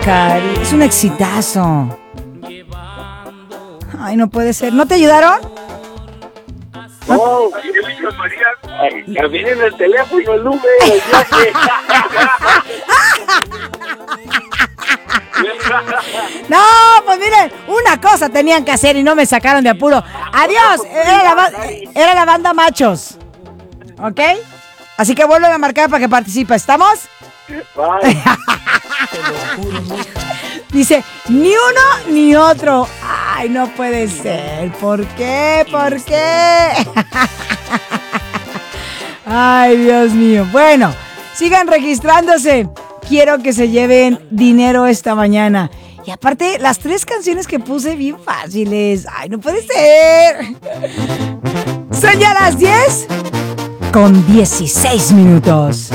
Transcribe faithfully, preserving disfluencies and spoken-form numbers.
Cari, es un exitazo. Ay, no puede ser. ¿No te ayudaron? No, ya viene en el teléfono el número. No, pues miren, una cosa tenían que hacer y no me sacaron de apuro. Adiós, era la, ba- era la banda Machos. ¿Ok? Así que vuelven a marcar para que participe. ¿Estamos? Bye. Dice, ni uno ni otro. Ay, no puede ser. ¿Por qué? ¿Por qué? Ay, Dios mío. Bueno, sigan registrándose. Quiero que se lleven dinero esta mañana. Y aparte, las tres canciones que puse bien fáciles. Ay, no puede ser. Son ya las diez con dieciséis minutos.